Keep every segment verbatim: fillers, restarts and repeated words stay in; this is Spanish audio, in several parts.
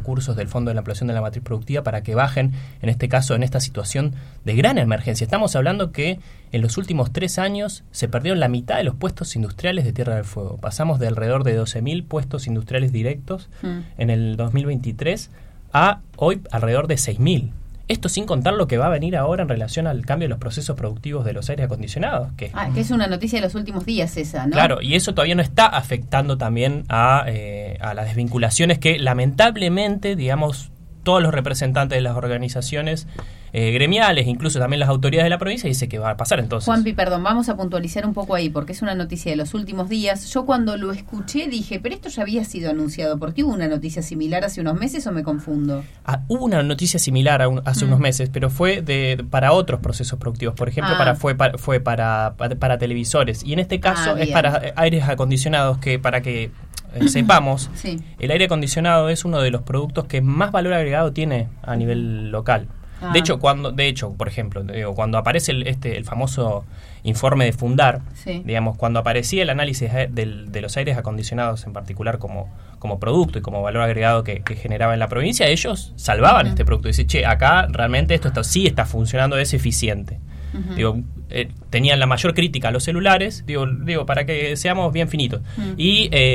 recursos del Fondo de la Ampliación de la Matriz Productiva para que bajen, en este caso, en esta situación de gran emergencia. Estamos hablando que en los últimos tres años se perdieron la mitad de los puestos industriales de Tierra del Fuego. Pasamos de alrededor de doce mil puestos industriales directos mm. en el dos mil veintitrés a hoy alrededor de seis mil. Esto sin contar lo que va a venir ahora en relación al cambio de los procesos productivos de los aires acondicionados. Que, ah, que es una noticia de los últimos días esa, ¿no? Claro, y eso todavía no está afectando también a, eh, a las desvinculaciones que lamentablemente, digamos, todos los representantes de las organizaciones eh, gremiales, incluso también las autoridades de la provincia, dice que va a pasar entonces. Juanpi, perdón, vamos a puntualizar un poco ahí, porque es una noticia de los últimos días. Yo cuando lo escuché dije, pero esto ya había sido anunciado, ¿por qué hubo una noticia similar hace unos meses o me confundo? Ah, hubo una noticia similar a un, hace mm. unos meses, pero fue de para otros procesos productivos. Por ejemplo, ah. para fue, para, fue para, para, para televisores. Y en este caso ah, es para aires acondicionados, que para que eh, sepamos, sí. el aire acondicionado es uno de los productos que más valor agregado tiene a nivel local. Ah. De hecho, cuando, de hecho, por ejemplo, digo, cuando aparece el, este, el famoso informe de Fundar, sí. digamos, cuando aparecía el análisis del, de los aires acondicionados en particular como, como producto y como valor agregado que, que generaba en la provincia, ellos salvaban uh-huh. este producto y decían, che, acá realmente esto está, sí está funcionando, es eficiente. Uh-huh. Digo, eh, tenían la mayor crítica a los celulares, digo, digo para que seamos bien finitos. Uh-huh. Y eh,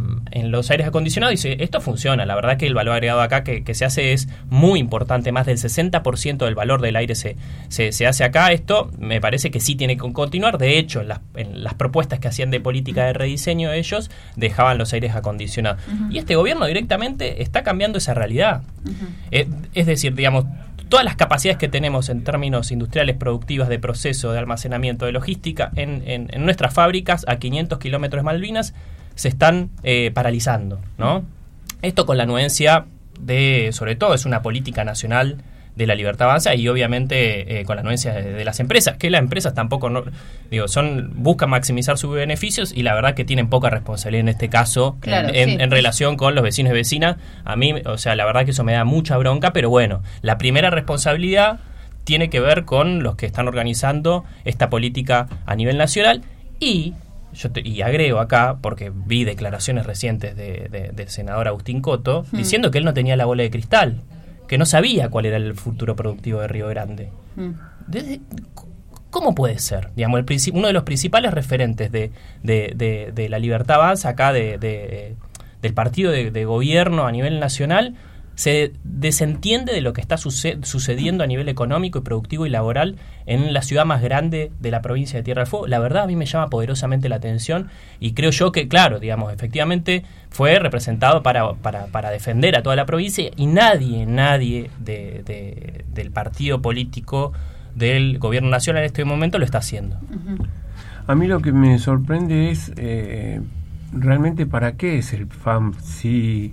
en los aires acondicionados dice, esto funciona, la verdad que el valor agregado acá que, que se hace es muy importante, más del sesenta por ciento del valor del aire se, se, se hace acá. Esto me parece que sí tiene que continuar. De hecho, en las, en las propuestas que hacían de política de rediseño ellos dejaban los aires acondicionados. Uh-huh. Y este gobierno directamente está cambiando esa realidad. Uh-huh. Eh, es decir, digamos, todas las capacidades que tenemos en términos industriales, productivas, de proceso, de almacenamiento, de logística, en, en, en nuestras fábricas a quinientos kilómetros de Malvinas se están eh, paralizando, ¿no? Esto con la anuencia de, sobre todo, es una política nacional de la libertad avanza y obviamente eh, con la anuencia de, de las empresas, que las empresas tampoco, no, digo, son buscan maximizar sus beneficios y la verdad que tienen poca responsabilidad en este caso, claro, en, sí. en, en relación con los vecinos y vecinas. A mí, o sea, la verdad que eso me da mucha bronca, pero bueno, la primera responsabilidad tiene que ver con los que están organizando esta política a nivel nacional y yo te, y agrego acá, porque vi declaraciones recientes de, de, del senador Agustín Coto, hmm. diciendo que él no tenía la bola de cristal, que no sabía cuál era el futuro productivo de Río Grande. Mm. Desde, ¿Cómo puede ser? Digamos, el princip- uno de los principales referentes de, de, de, de la Libertad Avanza acá, de, de, del partido de, de gobierno a nivel nacional, se desentiende de lo que está suce- sucediendo a nivel económico y productivo y laboral en la ciudad más grande de la provincia de Tierra del Fuego. La verdad a mí me llama poderosamente la atención y creo yo que, claro, digamos, efectivamente fue representado para, para, para defender a toda la provincia y nadie, nadie de, de, del partido político del gobierno nacional en este momento lo está haciendo. Uh-huh. A mí lo que me sorprende es eh, realmente para qué es el F A M si...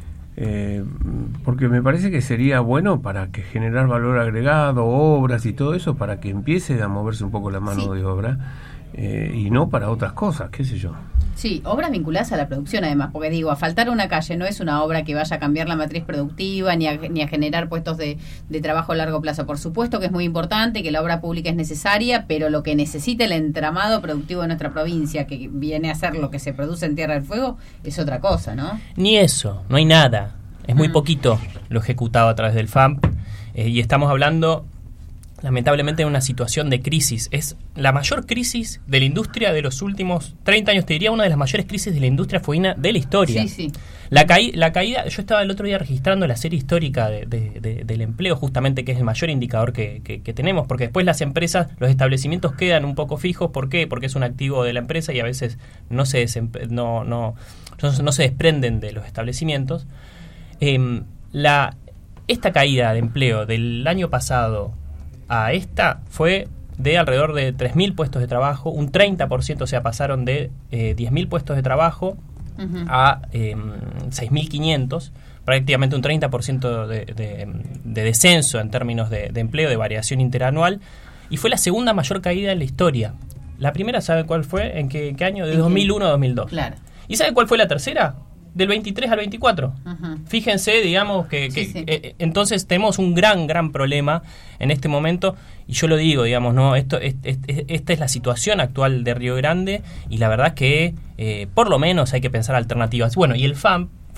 Eh, porque me parece que sería bueno para que generar valor agregado, obras y todo eso, para que empiece a moverse un poco la mano sí. de obra eh, y no para otras cosas, qué sé yo. Sí, obras vinculadas a la producción además, porque digo, asfaltar una calle no es una obra que vaya a cambiar la matriz productiva ni a, ni a generar puestos de, de trabajo a largo plazo. Por supuesto que es muy importante, que la obra pública es necesaria, pero lo que necesita el entramado productivo de nuestra provincia, que viene a ser lo que se produce en Tierra del Fuego, es otra cosa, ¿no? Ni eso, no hay nada. Es muy mm. poquito lo ejecutado a través del F A M eh, y estamos hablando lamentablemente de una situación de crisis. Es la mayor crisis de la industria de los últimos treinta años, te diría una de las mayores crisis de la industria fueguina de la historia. Sí, sí. La, caí- la caída, yo estaba el otro día registrando la serie histórica de, de, de, del empleo, justamente, que es el mayor indicador que, que, que tenemos, porque después las empresas, los establecimientos quedan un poco fijos. ¿Por qué? Porque es un activo de la empresa y a veces no se, desempe- no, no, no, no se desprenden de los establecimientos. Eh, la, esta caída de empleo del año pasado a esta fue de alrededor de tres mil puestos de trabajo, un treinta por ciento, o sea, pasaron de eh, diez mil puestos de trabajo uh-huh. a eh, seis mil quinientos, prácticamente un treinta por ciento de, de, de descenso en términos de, de empleo, de variación interanual, y fue la segunda mayor caída en la historia. La primera, ¿sabe cuál fue? ¿En qué, qué año? De dos mil uno a dos mil dos. Claro. ¿Y sabe cuál fue la tercera? Del veintitrés al veinticuatro. Uh-huh. Fíjense, digamos, que, que sí, sí. Eh, entonces tenemos un gran, gran problema en este momento, y yo lo digo, digamos, no, esto es, es, es, esta es la situación actual de Río Grande, y la verdad que eh, por lo menos hay que pensar alternativas. Bueno, y el F A M fue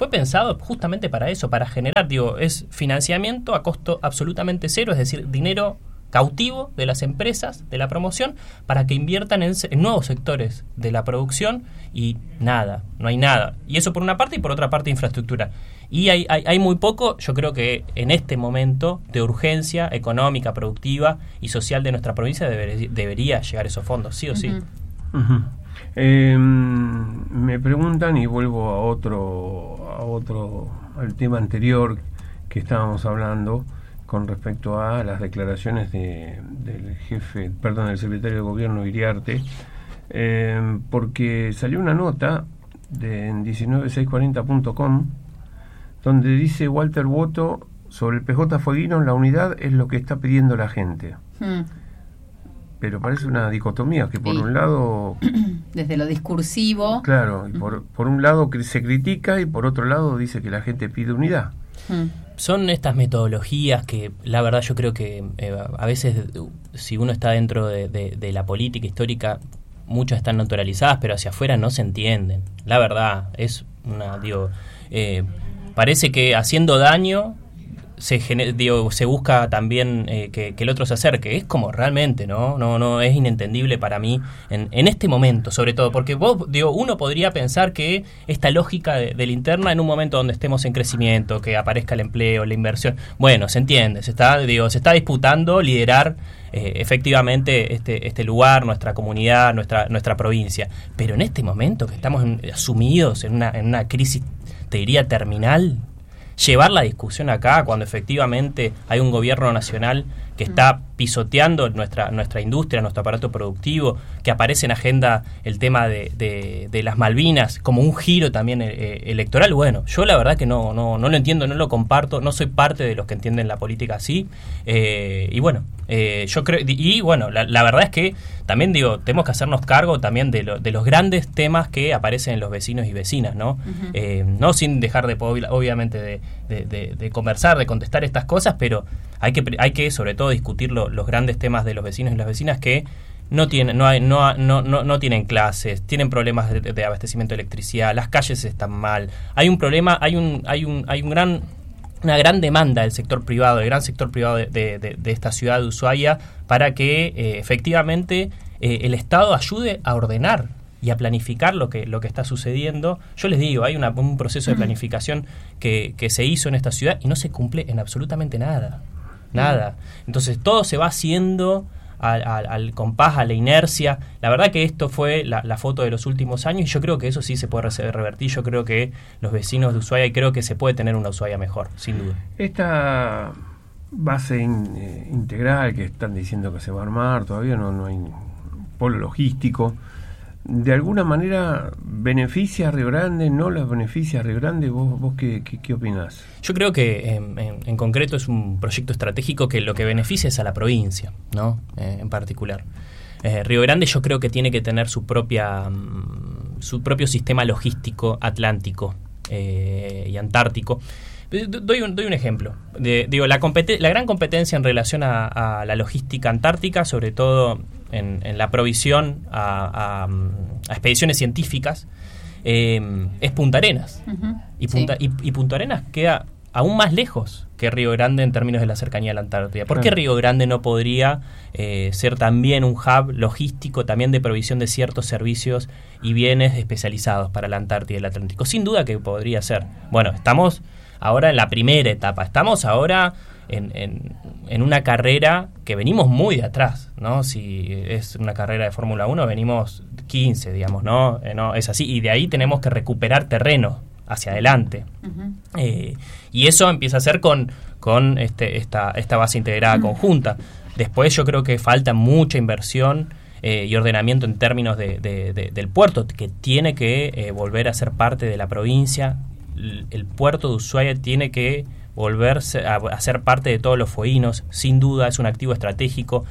fue pensado justamente para eso, para generar, digo, es financiamiento a costo absolutamente cero, es decir, dinero cautivo de las empresas de la promoción para que inviertan en, en nuevos sectores de la producción y nada, no hay nada. Y eso por una parte y por otra parte infraestructura. Y hay, hay, hay muy poco, yo creo que en este momento de urgencia económica, productiva y social de nuestra provincia debería, debería llegar esos fondos, sí o sí. Uh-huh. Uh-huh. Eh, me preguntan y vuelvo a otro, a otro, al tema anterior que estábamos hablando con respecto a las declaraciones de, del jefe, perdón, del secretario de Gobierno Iriarte, eh, porque salió una nota de, en diecinueve seiscientos cuarenta punto com donde dice Walter Boto sobre el P J Fueguino, la unidad es lo que está pidiendo la gente. Hmm. Pero parece una dicotomía, que por sí. un lado... Desde lo discursivo... Claro, y por, por un lado se critica y por otro lado dice que la gente pide unidad. Hmm. Son estas metodologías que, la verdad, yo creo que eh, a veces, si uno está dentro de, de, de la política histórica, muchas están naturalizadas, pero hacia afuera no se entienden. La verdad, es una, digo, eh, parece que haciendo daño se gener, digo, se busca también eh, que, que el otro se acerque. Es como realmente, ¿no? No, no es inentendible para mí en, en este momento, sobre todo, porque vos, digo, uno podría pensar que esta lógica de, de linterna en un momento donde estemos en crecimiento, que aparezca el empleo, la inversión, bueno, se entiende, se está, digo, se está disputando liderar eh, efectivamente este, este lugar, nuestra comunidad, nuestra, nuestra provincia. Pero en este momento que estamos en, sumidos en una, en una crisis, te diría, terminal, llevar la discusión acá cuando efectivamente hay un gobierno nacional que está pisoteando nuestra nuestra industria, nuestro aparato productivo, que aparece en agenda el tema de, de, de las Malvinas como un giro también eh, electoral. Bueno, yo la verdad que no, no, no lo entiendo, no lo comparto, no soy parte de los que entienden la política así, eh, y bueno, eh, yo creo, y bueno, la, la verdad es que también digo, tenemos que hacernos cargo también de, lo, de los grandes temas que aparecen en los vecinos y vecinas, ¿no? Uh-huh. Eh, no sin dejar de, obviamente, de, de, de, de conversar, de contestar estas cosas, pero hay que, hay que sobre todo discutir lo, los grandes temas de los vecinos y las vecinas que no tienen, no, hay, no, no, no, no tienen clases, tienen problemas de, de abastecimiento de electricidad, las calles están mal, hay un problema, hay un, hay un, hay un gran, una gran demanda del sector privado, del gran sector privado de, de, de, de esta ciudad de Ushuaia para que eh, efectivamente eh, el Estado ayude a ordenar y a planificar lo que lo que está sucediendo. Yo les digo, hay una, un proceso de planificación que, que se hizo en esta ciudad y no se cumple en absolutamente nada. Nada. Entonces todo se va haciendo al, al, al compás, a la inercia. La verdad que esto fue la, la foto de los últimos años y yo creo que eso sí se puede revertir. Yo creo que los vecinos de Ushuaia, y creo que se puede tener una Ushuaia mejor, sin duda. Esta base in, eh, integral que están diciendo que se va a armar, todavía no, no hay polo logístico. ¿De alguna manera beneficia a Río Grande? ¿No las beneficia a Río Grande? ¿Vos, vos qué, qué, qué opinás? Yo creo que en, en, en concreto es un proyecto estratégico que lo que beneficia es a la provincia, ¿no? Eh, en particular. Eh, Río Grande yo creo que tiene que tener su propia um, su propio sistema logístico atlántico eh, y antártico. Doy un, doy un ejemplo. De, digo, la, competen- la gran competencia en relación a, a la logística antártica, sobre todo en, en la provisión a, a, a expediciones científicas, eh, es Punta Arenas. Uh-huh. Y, Punta, sí. y, y Punta Arenas queda aún más lejos que Río Grande en términos de la cercanía a la Antártida. ¿Por qué Río Grande no podría eh, ser también un hub logístico, también de provisión de ciertos servicios y bienes especializados para la Antártida y el Atlántico? Sin duda que podría ser. Bueno, estamos ahora en la primera etapa, estamos ahora en, en, en una carrera que venimos muy de atrás, ¿no? Si es una carrera de Fórmula uno, venimos quince, digamos, ¿no? Eh, no es así, y de ahí tenemos que recuperar terreno hacia adelante. Uh-huh. Eh, y eso empieza a ser con, con este, esta, esta base integrada uh-huh. conjunta. Después yo creo que falta mucha inversión eh, y ordenamiento en términos de, de, de, del puerto, que tiene que eh, volver a ser parte de la provincia. El puerto de Ushuaia tiene que volverse a, a ser parte de todos los fueguinos, sin duda es un activo estratégico,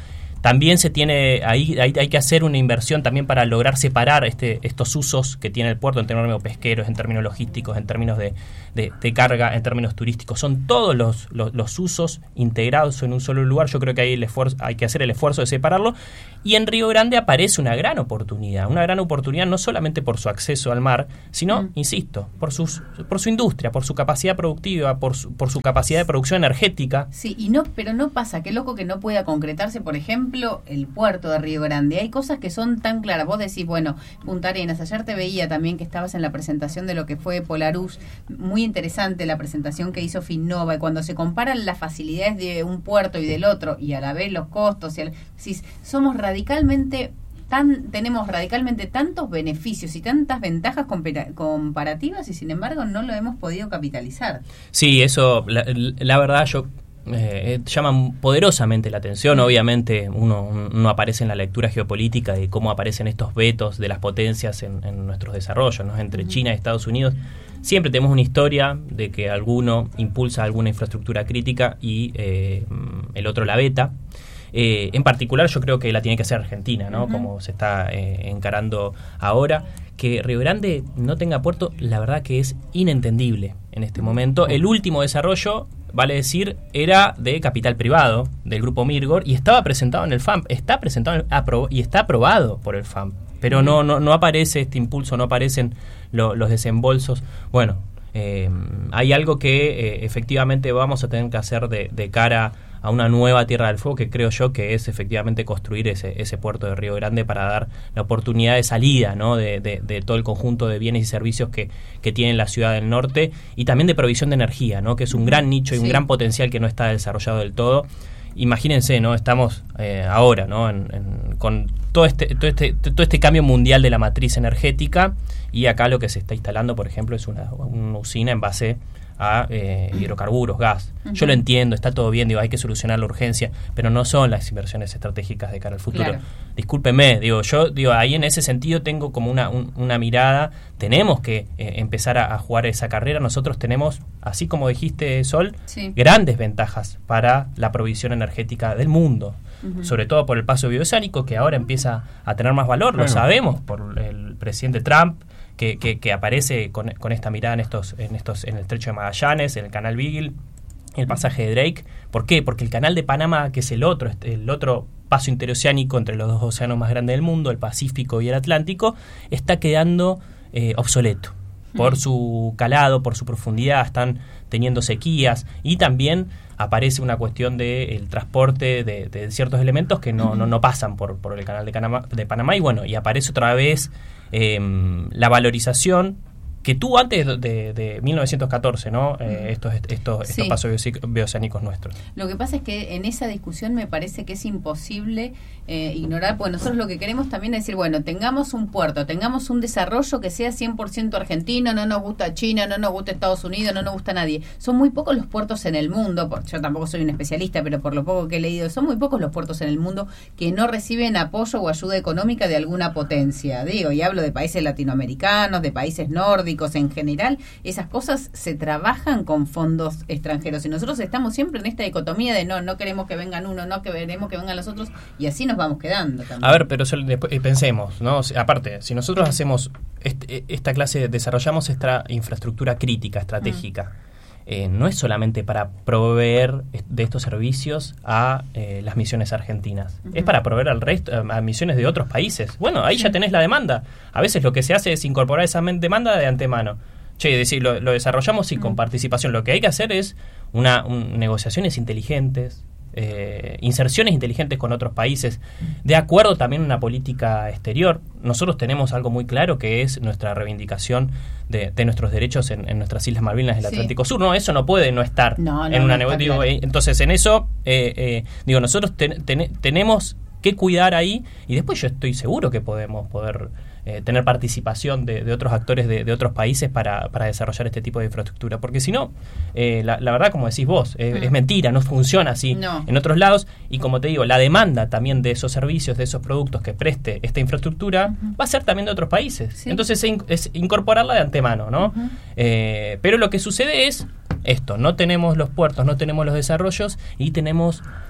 también se tiene ahí hay, hay que hacer una inversión también para lograr separar este estos usos que tiene el puerto en términos pesqueros, en términos logísticos, en términos de, de, de carga, en términos turísticos. Son todos los, los, los usos integrados en un solo lugar. Yo creo que hay, el esfuerzo, hay que hacer el esfuerzo de separarlo. Y en Río Grande aparece una gran oportunidad, una gran oportunidad no solamente por su acceso al mar, sino, mm. insisto, por sus por su industria, por su capacidad productiva, por su, por su capacidad de producción energética. Sí, y no, pero no pasa, qué loco que no pueda concretarse, por ejemplo, el puerto de Río Grande. Hay cosas que son tan claras. Vos decís, bueno, Punta Arenas, ayer te veía también que estabas en la presentación de lo que fue Polarús, muy interesante la presentación que hizo Finnova, y cuando se comparan las facilidades de un puerto y del otro, y a la vez los costos, y a la, si somos radicalmente tan, tenemos radicalmente tantos beneficios y tantas ventajas compara- comparativas, y sin embargo no lo hemos podido capitalizar. Sí, eso, la, la verdad, yo Eh, llaman poderosamente la atención. Obviamente uno, uno aparece en la lectura geopolítica de cómo aparecen estos vetos de las potencias en, en nuestros desarrollos, ¿no? Entre China y Estados Unidos. Siempre tenemos una historia de que alguno impulsa alguna infraestructura crítica y eh, el otro la veta. Eh, en particular yo creo que la tiene que hacer Argentina, ¿no? Uh-huh. Como se está eh, encarando ahora. Que Río Grande no tenga puerto, la verdad que es inentendible en este momento. El último desarrollo, vale decir, era de capital privado, del grupo Mirgor, y estaba presentado en el F A M P, está presentado en el, apro, y está aprobado por el F A M P, pero no, no, no aparece este impulso, no aparecen lo, los desembolsos. Bueno, eh, hay algo que eh, efectivamente vamos a tener que hacer de, de cara a una nueva Tierra del Fuego, que creo yo que es efectivamente construir ese, ese puerto de Río Grande para dar la oportunidad de salida, ¿no? de, de, de todo el conjunto de bienes y servicios que, que tiene la ciudad del norte, y también de provisión de energía, ¿no? Que es un gran nicho y sí. un gran potencial que no está desarrollado del todo. Imagínense, ¿no? Estamos eh, ahora, ¿no? En, en, con todo este, todo este todo este cambio mundial de la matriz energética, y acá lo que se está instalando, por ejemplo, es una, una usina en base a eh, hidrocarburos, gas. Uh-huh. Yo lo entiendo, está todo bien, digo, hay que solucionar la urgencia, pero no son las inversiones estratégicas de cara al futuro. Claro. Discúlpeme, digo, yo digo, ahí en ese sentido tengo como una, un, una mirada, tenemos que eh, empezar a, a jugar esa carrera. Nosotros tenemos, así como dijiste, Sol, sí. grandes ventajas para la provisión energética del mundo, uh-huh. sobre todo por el paso bioceánico, que ahora empieza a tener más valor, bueno. lo sabemos, por el presidente Trump, Que, que, que aparece con, con esta mirada en estos, en estos, en el estrecho de Magallanes, en el canal Beagle, el pasaje de Drake. ¿Por qué? Porque el canal de Panamá, que es el otro, el otro paso interoceánico entre los dos océanos más grandes del mundo, el Pacífico y el Atlántico, está quedando eh, obsoleto por su calado, por su profundidad. Están teniendo sequías, y también aparece una cuestión del de transporte de, de ciertos elementos que no, no, no pasan por, por el canal de, Canama, de Panamá, y bueno, y aparece otra vez eh, la valorización que tuvo antes de, de mil novecientos catorce, ¿no? Eh, estos estos, sí. estos pasos bioceánicos nuestros. Lo que pasa es que en esa discusión me parece que es imposible eh, ignorar, porque nosotros lo que queremos también es decir, bueno, tengamos un puerto, tengamos un desarrollo que sea cien por ciento argentino, no nos gusta China, no nos gusta Estados Unidos, no nos gusta nadie. Son muy pocos los puertos en el mundo, por, yo tampoco soy un especialista, pero por lo poco que he leído, son muy pocos los puertos en el mundo que no reciben apoyo o ayuda económica de alguna potencia. Digo, y hablo de países latinoamericanos, de países nórdicos. En general, esas cosas se trabajan con fondos extranjeros, y nosotros estamos siempre en esta dicotomía de no, no queremos que vengan uno, no queremos que vengan los otros, y así nos vamos quedando también. A ver, pero solo después, pensemos, ¿no? Aparte, si nosotros hacemos este, esta clase, desarrollamos esta infraestructura crítica, estratégica, mm. Eh, no es solamente para proveer de estos servicios a eh, las misiones argentinas, uh-huh. es para proveer al resto, a misiones de otros países. Bueno, ahí sí. ya tenés la demanda. A veces lo que se hace es incorporar esa demanda de antemano. Che, decir, lo, lo desarrollamos y uh-huh. con participación. Lo que hay que hacer es una un, negociaciones inteligentes, eh, inserciones inteligentes con otros países, de acuerdo también a una política exterior. Nosotros tenemos algo muy claro, que es nuestra reivindicación de, de nuestros derechos en, en nuestras Islas Malvinas del sí. Atlántico Sur. No, eso no puede no estar no, no, en una no negociación. Claro. Entonces, en eso, eh, eh, digo, nosotros ten, ten, tenemos que cuidar ahí, y después yo estoy seguro que podemos poder eh, tener participación de, de otros actores de, de otros países para, para desarrollar este tipo de infraestructura, porque si no, eh, la, la verdad, como decís vos, eh, mm. es mentira, no funciona así no. en otros lados, y como te digo, la demanda también de esos servicios, de esos productos que preste esta infraestructura, uh-huh. va a ser también de otros países. Sí. Entonces es, in, es incorporarla de antemano, ¿no? Uh-huh. Eh, pero lo que sucede es esto, no tenemos los puertos, no tenemos los desarrollos, y tenemos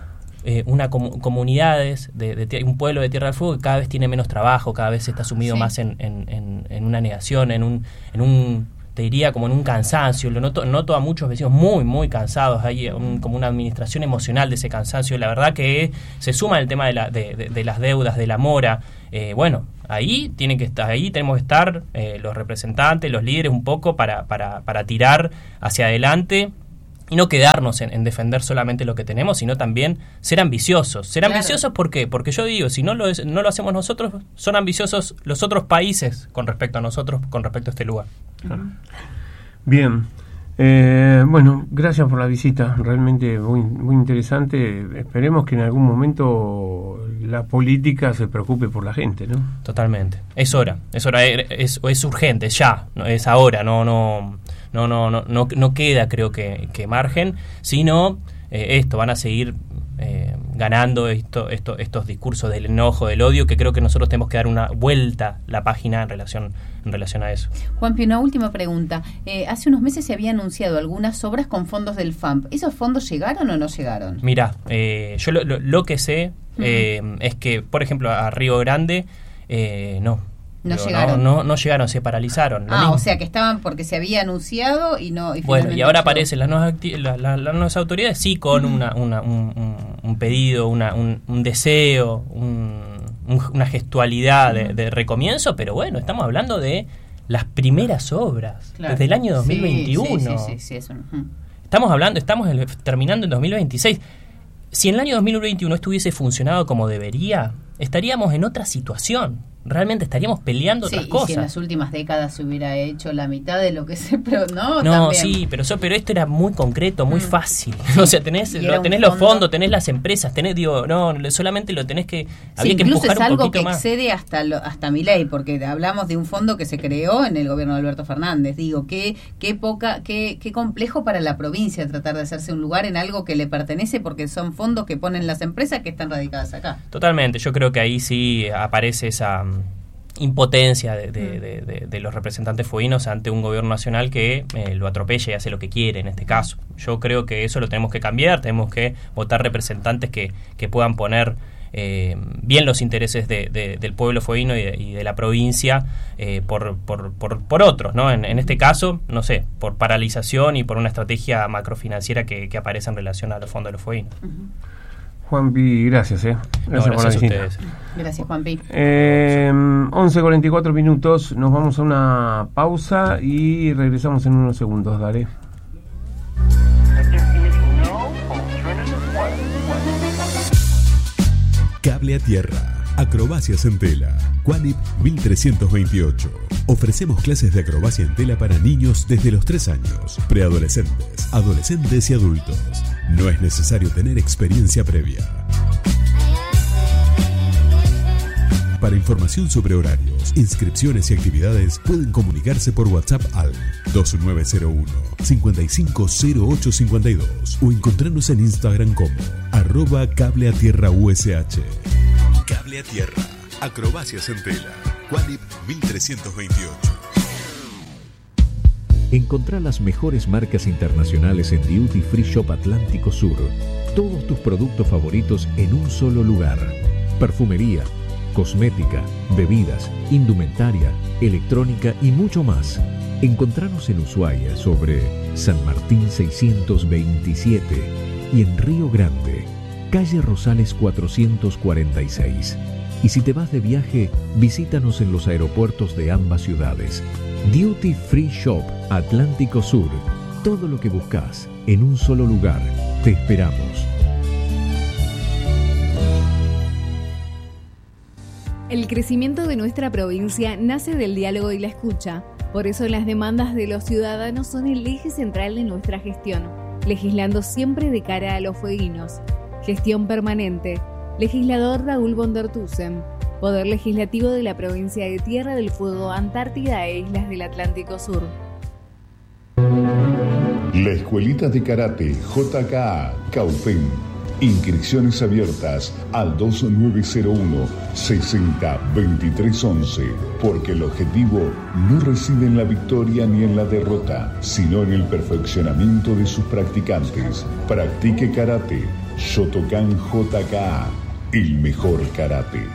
eh, una com- comunidades, de, de un pueblo de Tierra del Fuego que cada vez tiene menos trabajo, cada vez está sumido sí. más en, en, en, en una negación, en un, en un, te diría como en un cansancio. Lo noto, noto a muchos vecinos muy, muy cansados. Hay un, como una administración emocional de ese cansancio. La verdad que se suma el tema de, la, de, de, de las deudas, de la mora. Eh, bueno, ahí tienen que estar, ahí tenemos que estar eh, los representantes, los líderes un poco para, para, para tirar hacia adelante. Y no quedarnos en, en defender solamente lo que tenemos, sino también ser ambiciosos. ¿Ser claro. ambiciosos por qué? Porque yo digo, si no lo, es, no lo hacemos nosotros, son ambiciosos los otros países con respecto a nosotros, con respecto a este lugar. Bien. Eh, bueno, gracias por la visita. Realmente muy, muy interesante. Esperemos que en algún momento la política se preocupe por la gente, ¿no? Totalmente. Es hora. Es hora. Es, es urgente. Ya. No, es ahora. No, no... No, no, no, no, no queda, creo que, que margen, sino eh, esto, van a seguir eh, ganando esto, esto, estos discursos del enojo, del odio, que creo que nosotros tenemos que dar una vuelta la página en relación, en relación a eso. Juanpi, una última pregunta. Eh, hace unos meses se había anunciado algunas obras con fondos del F A M P. ¿Esos fondos llegaron o no llegaron? Mirá, eh, yo lo, lo, lo que sé eh, uh-huh. es que, por ejemplo, a Río Grande, eh, no. No Digo, llegaron. No, no, no llegaron, se paralizaron. Ah, o sea que estaban porque se había anunciado y no. Y bueno, y ahora aparecen las nuevas, acti- la, la, las nuevas autoridades, sí, con uh-huh. una, una, un, un pedido, una, un, un deseo, un, un, una gestualidad uh-huh. de, de recomienzo, pero bueno, estamos hablando de las primeras obras, claro. desde el año dos mil veintiuno. Sí, sí, sí, sí, eso. Uh-huh. Estamos hablando, estamos el, terminando en dos mil veintiséis. Si en el año dos mil veintiuno esto hubiese funcionado como debería, estaríamos en otra situación. Realmente estaríamos peleando sí, otras cosas. Si en las últimas décadas se hubiera hecho la mitad de lo que se... Pero no, no también. sí, pero, eso, pero esto era muy concreto, muy mm. fácil. O sea, tenés, lo, tenés los fondos, tenés las empresas, tenés, digo, no, solamente lo tenés que... Había sí, que empujar un poquito más. Incluso es algo que excede hasta, lo, hasta mi ley, porque hablamos de un fondo que se creó en el gobierno de Alberto Fernández. Digo, qué, qué poca, qué, qué complejo para la provincia tratar de hacerse un lugar en algo que le pertenece, porque son fondos que ponen las empresas que están radicadas acá. Totalmente, yo creo que ahí sí aparece esa... impotencia de, de, de, de, de los representantes fueguinos ante un gobierno nacional que eh, lo atropella y hace lo que quiere en este caso. Yo creo que eso lo tenemos que cambiar, tenemos que votar representantes que, que puedan poner eh, bien los intereses de, de, del pueblo fueguino y de, y de la provincia eh, por, por, por, por otros, ¿no? En, en este caso, no sé, por paralización y por una estrategia macrofinanciera que, que aparece en relación a los fondos de los fueguinos. Uh-huh. Juanpi, gracias, eh. Gracias, no, gracias por la visita. A ustedes. Gracias, Juanpi. Eh, once cuarenta y cuatro minutos, nos vamos a una pausa y regresamos en unos segundos, dale. Cable a tierra, acrobacias en tela, Qualip mil trescientos veintiocho. Ofrecemos clases de acrobacia en tela para niños desde los tres años, preadolescentes, adolescentes y adultos. No es necesario tener experiencia previa. Para información sobre horarios, inscripciones y actividades, pueden comunicarse por WhatsApp al dos nueve cero uno, cinco cinco cero ocho cinco dos o encontrarnos en Instagram como arroba cable a tierra U S H. Cable a tierra, acrobacias en tela, Qualip mil trescientos veintiocho. Encontrá las mejores marcas internacionales en Duty Free Shop Atlántico Sur. Todos tus productos favoritos en un solo lugar. Perfumería, cosmética, bebidas, indumentaria, electrónica y mucho más. Encontranos en Ushuaia sobre San Martín seiscientos veintisiete y en Río Grande, calle Rosales cuatrocientos cuarenta y seis. Y si te vas de viaje, visítanos en los aeropuertos de ambas ciudades. Duty Free Shop Atlántico Sur. Todo lo que buscas en un solo lugar. Te esperamos. El crecimiento de nuestra provincia nace del diálogo y la escucha. Por eso las demandas de los ciudadanos son el eje central de nuestra gestión, legislando siempre de cara a los fueguinos. Gestión permanente. Legislador Raúl von der Thusen. Poder Legislativo de la Provincia de Tierra del Fuego, Antártida e Islas del Atlántico Sur. La Escuelita de Karate J K A Caupen Inscripciones abiertas al dos nueve cero uno, sesenta, veintitrés once, porque el objetivo no reside en la victoria ni en la derrota, sino en el perfeccionamiento de sus practicantes. Practique karate. Shotokan J K A, el mejor karate.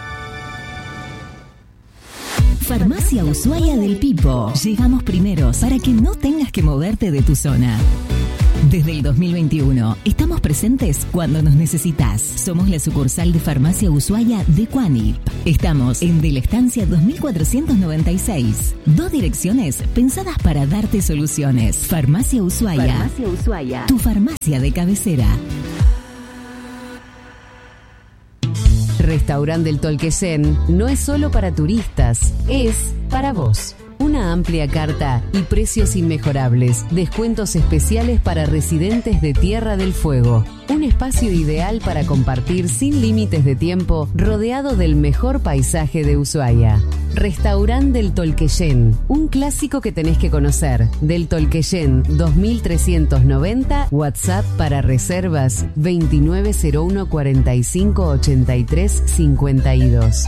Farmacia Ushuaia del Pipo. Llegamos primeros para que no tengas que moverte de tu zona. Desde el dos mil veintiuno, estamos presentes cuando nos necesitas. Somos la sucursal de Farmacia Ushuaia de Cuanip. Estamos en De la Estancia dos mil cuatrocientos noventa y seis. Dos direcciones pensadas para darte soluciones. Farmacia Ushuaia. Farmacia Ushuaia. Tu farmacia de cabecera. Restaurante del Tolqueyen no es solo para turistas, es para vos. Una amplia carta y precios inmejorables. Descuentos especiales para residentes de Tierra del Fuego. Un espacio ideal para compartir sin límites de tiempo, rodeado del mejor paisaje de Ushuaia. Restaurante del Tolqueyen, un clásico que tenés que conocer. Del Tolqueyen dos mil trescientos noventa, WhatsApp para reservas veintinueve cero uno cuarenta y cinco ochenta y tres cincuenta y dos.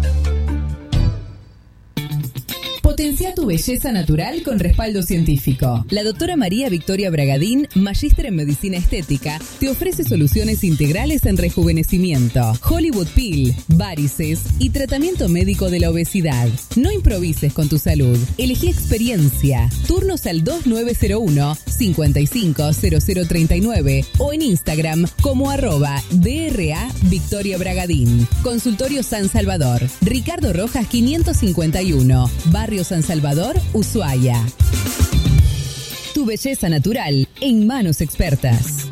Potencia tu belleza natural con respaldo científico. La doctora María Victoria Bragadín, magíster en medicina estética, te ofrece soluciones integrales en rejuvenecimiento, Hollywood Peel, varices y tratamiento médico de la obesidad. No improvises con tu salud. Elegí experiencia. Turnos al dos nueve cero uno, cincuenta y cinco cero cero treinta y nueve o en Instagram como arroba D R A Victoria Bragadín. Consultorio San Salvador. Ricardo Rojas quinientos cincuenta y uno. Barrio San Salvador, Ushuaia. Tu belleza natural en manos expertas.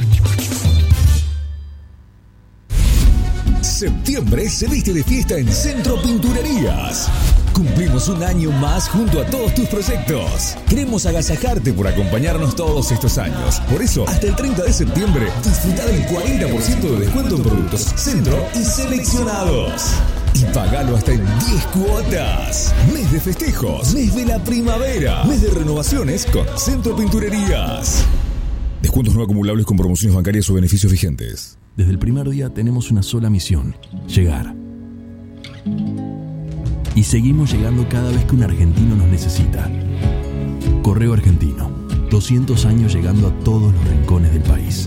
Septiembre se viste de fiesta en Centro Pinturerías. Cumplimos un año más junto a todos tus proyectos. Queremos agasajarte por acompañarnos todos estos años. Por eso, hasta el treinta de septiembre, disfruta del cuarenta por ciento de descuento en productos Centro y seleccionados. Y pagalo hasta en diez cuotas. Mes de festejos, mes de la primavera, mes de renovaciones con Centro Pinturerías. Descuentos no acumulables con promociones bancarias o beneficios vigentes. Desde el primer día tenemos una sola misión: llegar. Y seguimos llegando cada vez que un argentino nos necesita. Correo Argentino, doscientos años llegando a todos los rincones del país.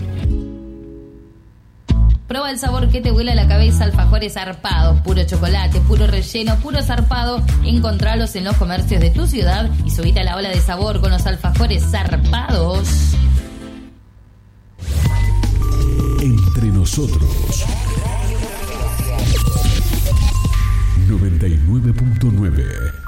Prueba el sabor que te vuela a la cabeza. Alfajores zarpados, puro chocolate, puro relleno, puro zarpado. Encontralos en los comercios de tu ciudad y subite a la ola de sabor con los alfajores zarpados. Entre nosotros. noventa y nueve punto nueve